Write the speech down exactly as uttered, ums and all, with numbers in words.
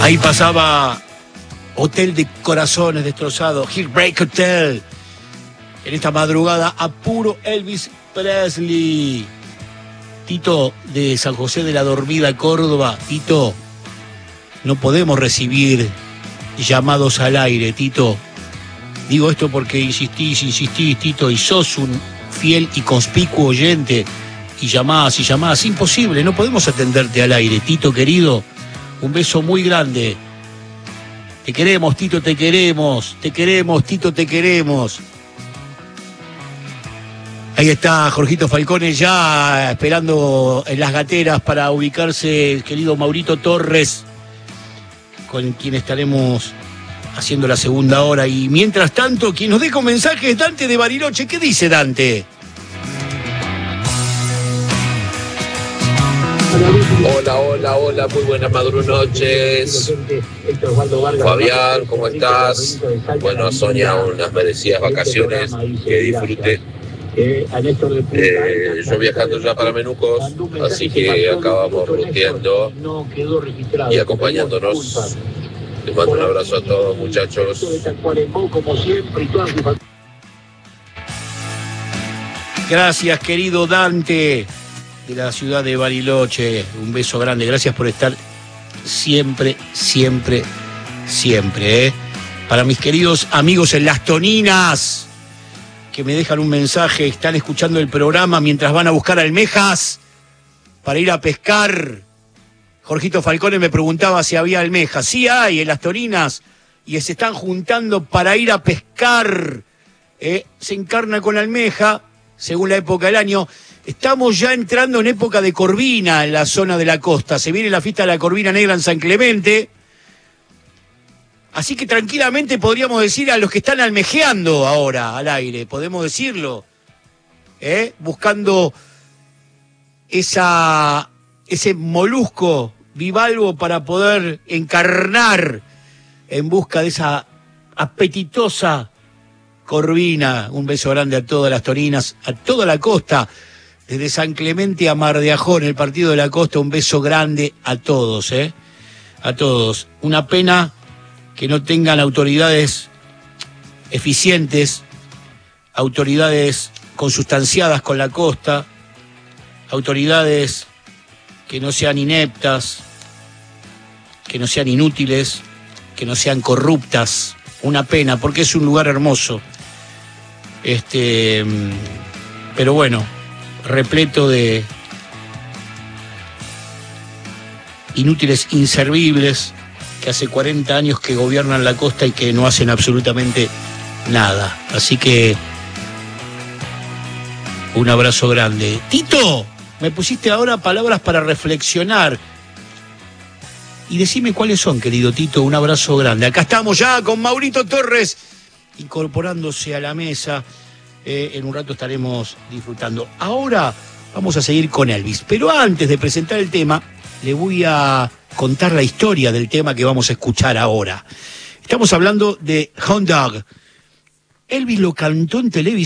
Ahí pasaba Hotel de Corazones Destrozados, Heartbreak Hotel. En esta madrugada a puro Elvis Presley. Tito de San José de la Dormida, Córdoba. Tito, no podemos recibir llamados al aire, Tito. Digo esto porque insistís, insistís, Tito, y sos un fiel y conspicuo oyente. Y llamadas y llamadas, imposible, no podemos atenderte al aire, Tito querido. Un beso muy grande. Te queremos, Tito, te queremos. Te queremos, Tito, te queremos. Ahí está Jorgito Falcone ya esperando en las gateras para ubicarse el querido Maurito Torres, con quien estaremos haciendo la segunda hora. Y mientras tanto, quien nos deja un mensaje es Dante de Bariloche. ¿Qué dice Dante? Hola, hola, hola, muy buenas madrunoches. Fabián, ¿cómo estás? Bueno, Sonia, unas merecidas vacaciones, que disfrute. Eh, yo viajando ya para Menucos, así que acabamos ruteando y acompañándonos. Les mando un abrazo a todos, muchachos. Gracias, querido Dante de la ciudad de Bariloche. Un beso grande, gracias por estar siempre, siempre, siempre, ¿eh? Para mis queridos amigos en Las Toninas, que me dejan un mensaje, están escuchando el programa mientras van a buscar almejas para ir a pescar. Jorgito Falcone me preguntaba si había almejas. Sí hay en Las Toninas y se están juntando para ir a pescar. ¿Eh? Se encarna con la almeja, según la época del año. Estamos ya entrando en época de corvina en la zona de la costa. Se viene la fiesta de la corvina negra en San Clemente. Así que tranquilamente podríamos decir a los que están almejeando ahora al aire, podemos decirlo, ¿eh? Buscando esa, ese molusco bivalvo para poder encarnar en busca de esa apetitosa corvina. Un beso grande a todas las Toninas, a toda la costa, desde San Clemente a Mar de Ajón, el partido de la costa. Un beso grande a todos, ¿eh? A todos. Una pena que no tengan autoridades eficientes, autoridades consustanciadas con la costa, autoridades que no sean ineptas, que no sean inútiles, que no sean corruptas. Una pena, porque es un lugar hermoso. Este, pero bueno, repleto de inútiles inservibles que hace cuarenta años que gobiernan la costa y que no hacen absolutamente nada. Así que un abrazo grande. Tito, me pusiste ahora palabras para reflexionar. Y decime cuáles son, querido Tito. Un abrazo grande. Acá estamos ya con Maurito Torres incorporándose a la mesa. Eh, en un rato estaremos disfrutando. Ahora vamos a seguir con Elvis. Pero antes de presentar el tema, le voy a contar la historia del tema que vamos a escuchar ahora. Estamos hablando de Hound Dog. Elvis lo cantó en televisión.